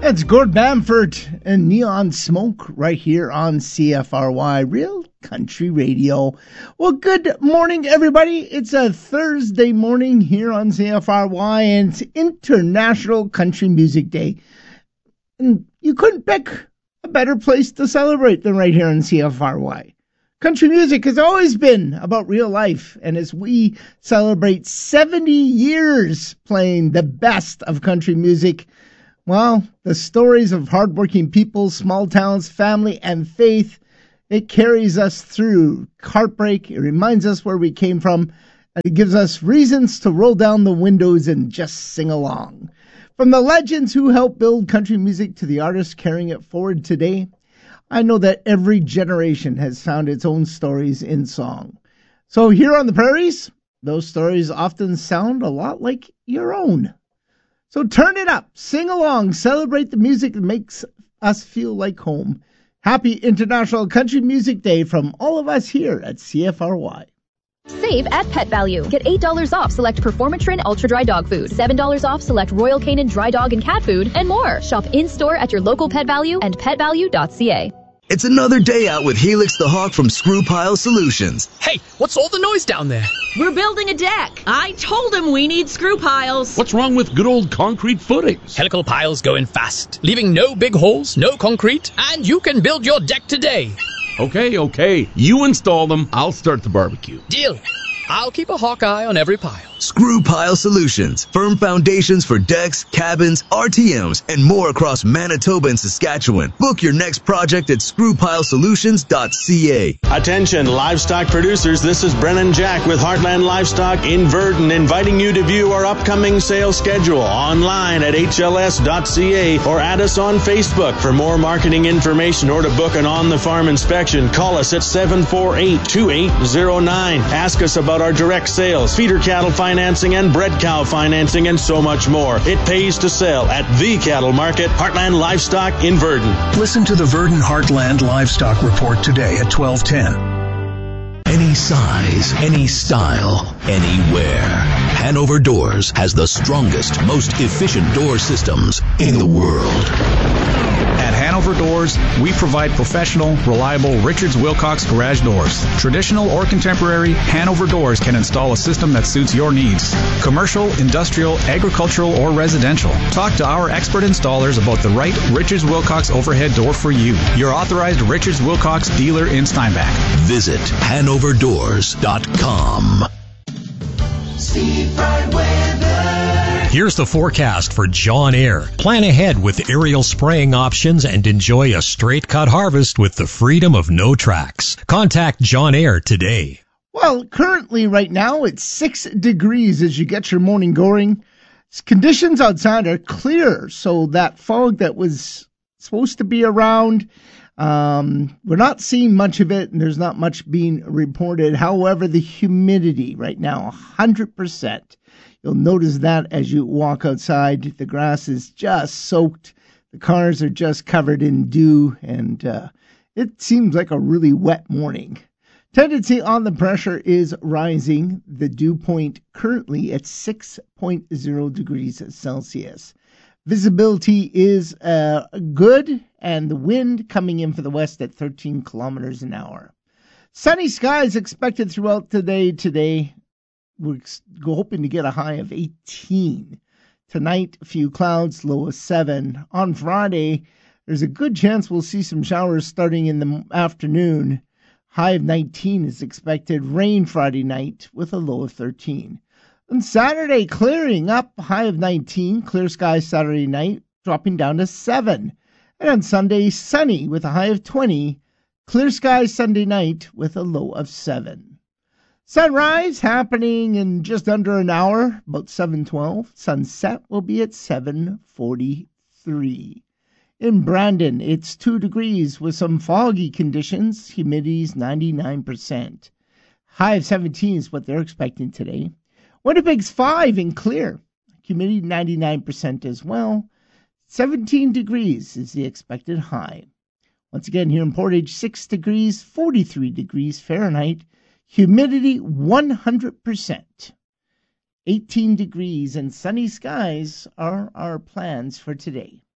That's Gord Bamford and Neon Smoke right here on CFRY, Real Country Radio. Well, good morning, everybody. It's a Thursday morning here on CFRY, and it's International Country Music Day. And you couldn't pick a better place to celebrate than right here on CFRY. Country music has always been about real life, and as we celebrate 70 years playing the best of country music, well, the stories of hardworking people, small towns, family, and faith, it carries us through heartbreak. It reminds us where we came from, and it gives us reasons to roll down the windows and just sing along. From the legends who helped build country music to the artists carrying it forward today, I know that every generation has found its own stories in song. So here on the prairies, those stories often sound a lot like your own. So turn it up, sing along, celebrate the music that makes us feel like home. Happy International Country Music Day from all of us here at CFRY. Save at Pet Value. Get $8 off select Performatrin Ultra Dry Dog Food, $7 off select Royal Canin Dry Dog and Cat Food, and more. Shop in-store at your local Pet Value and petvalue.ca. It's another day out with Helix the Hawk from Screw Pile Solutions. Hey, what's all the noise down there? We're building a deck. I told him we need screw piles. What's wrong with good old concrete footings? Helical piles go in fast, leaving no big holes, no concrete, and you can build your deck today. Okay. You install them, I'll start the barbecue. Deal. I'll keep a hawk eye on every pile. Screw Pile Solutions. Firm foundations for decks, cabins, RTMs, and more across Manitoba and Saskatchewan. Book your next project at screwpilesolutions.ca. Attention, livestock producers. This is Brennan Jack with Heartland Livestock in Verdon, inviting you to view our upcoming sales schedule online at hls.ca or add us on Facebook. For more marketing information or to book an on-the-farm inspection, call us at 748-2809. Ask us about our direct sales, feeder cattle financing, and bred cow financing, and so much more. It pays to sell at the Cattle Market, Heartland Livestock in Verdon. Listen to the Verdon Heartland Livestock Report today at 12:10. Any size, any style, anywhere. Hanover Doors has the strongest, most efficient door systems in the world. At Hanover Doors, we provide professional, reliable Richards Wilcox garage doors. Traditional or contemporary, Hanover Doors can install a system that suits your needs. Commercial, industrial, agricultural, or residential. Talk to our expert installers about the right Richards Wilcox overhead door for you. Your authorized Richards Wilcox dealer in Steinbach. Visit HanoverDoors.com. Steve Fry Weather. Here's the forecast for John Eyre. Plan ahead with aerial spraying options and enjoy a straight cut harvest with the freedom of no tracks. Contact John Eyre today. Well, currently right now it's 6 degrees as you get your morning going. Conditions outside are clear, so that fog that was supposed to be around, we're not seeing much of it, and there's not much being reported. However, the humidity right now, 100%. You'll notice that as you walk outside. The grass is just soaked. The cars are just covered in dew, and it seems like a really wet morning. Tendency on the pressure is rising. The dew point currently at 6.0 degrees Celsius. Visibility is good, and the wind coming in for the west at 13 kilometers an hour. Sunny skies expected throughout the day today. We're hoping to get a high of 18. Tonight, a few clouds, low of 7. On Friday, there's a good chance we'll see some showers starting in the afternoon. High of 19 is expected. Rain Friday night with a low of 13. On Saturday, clearing up, high of 19. Clear skies Saturday night, dropping down to 7. And on Sunday, sunny with a high of 20. Clear skies Sunday night with a low of 7. Sunrise happening in just under an hour, about 7:12. Sunset will be at 7:43. In Brandon, it's 2 degrees with some foggy conditions. Humidity's 99%. High of 17 is what they're expecting today. Winnipeg's 5 and clear. Humidity 99% as well. 17 degrees is the expected high. Once again, here in Portage, 6 degrees, 43 degrees Fahrenheit. Humidity 100%. 18 degrees and sunny skies are our plans for today.